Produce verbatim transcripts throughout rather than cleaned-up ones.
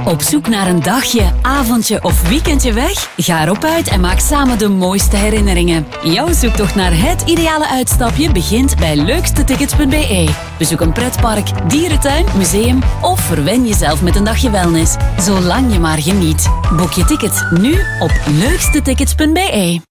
Op zoek naar een dagje, avondje of weekendje weg? Ga erop uit en maak samen de mooiste herinneringen. Jouw zoektocht naar het ideale uitstapje begint bij leukstetickets punt b e. Bezoek een pretpark, dierentuin, museum of verwen jezelf met een dagje wellness. Zolang je maar geniet. Boek je ticket nu op leukstetickets punt b e.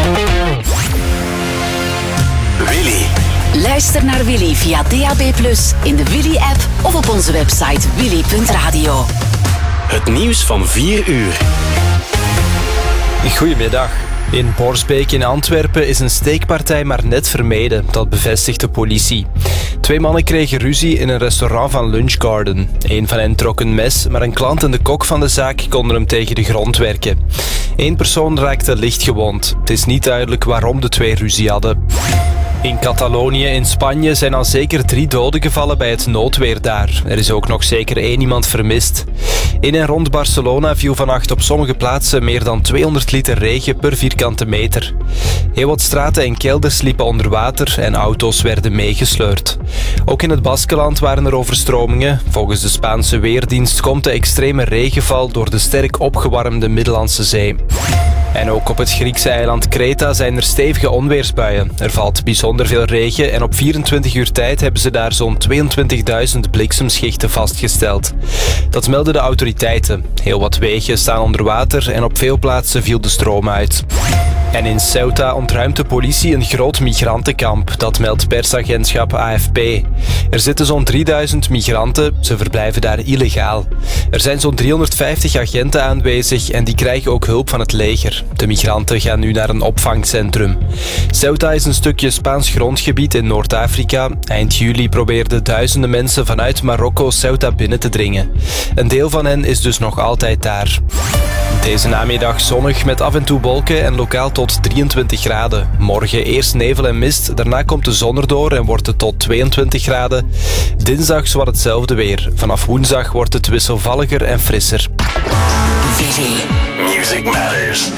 Willy. Luister naar Willy via D A B plus, in de Willy-app of op onze website willy punt radio. Het nieuws van vier uur. Goedemiddag. In Borsbeek in Antwerpen is een steekpartij maar net vermeden, dat bevestigt de politie. Twee mannen kregen ruzie in een restaurant van Lunch Garden. Eén van hen trok een mes, maar een klant en de kok van de zaak konden hem tegen de grond werken. Eén persoon raakte licht gewond. Het is niet duidelijk waarom de twee ruzie hadden. In Catalonië in Spanje zijn al zeker drie doden gevallen bij het noodweer daar. Er is ook nog zeker één iemand vermist. In en rond Barcelona viel vannacht op sommige plaatsen meer dan tweehonderd liter regen per vierkante meter. Heel wat straten en kelders liepen onder water en auto's werden meegesleurd. Ook in het Baskenland waren er overstromingen. Volgens de Spaanse Weerdienst komt de extreme regenval door de sterk opgewarmde Middellandse Zee. En ook op het Griekse eiland Kreta zijn er stevige onweersbuien. Er valt bijzonder veel regen en op vierentwintig uur tijd hebben ze daar zo'n tweeëntwintigduizend bliksemschichten vastgesteld. Dat melden de autoriteiten. Heel wat wegen staan onder water en op veel plaatsen viel de stroom uit. En in Ceuta ontruimt de politie een groot migrantenkamp, dat meldt persagentschap A F P. Er zitten zo'n drieduizend migranten, ze verblijven daar illegaal. Er zijn zo'n driehonderdvijftig agenten aanwezig en die krijgen ook hulp van het leger. De migranten gaan nu naar een opvangcentrum. Ceuta is een stukje Spaans grondgebied in Noord-Afrika. Eind juli probeerden duizenden mensen vanuit Marokko Ceuta binnen te dringen. Een deel van hen is dus nog altijd daar. Deze namiddag zonnig met af en toe wolken en lokaal tot drieëntwintig graden. Morgen eerst nevel en mist, daarna komt de zon erdoor en wordt het tot tweeëntwintig graden. Dinsdag zowat hetzelfde weer. Vanaf woensdag wordt het wisselvalliger en frisser. Music Matters.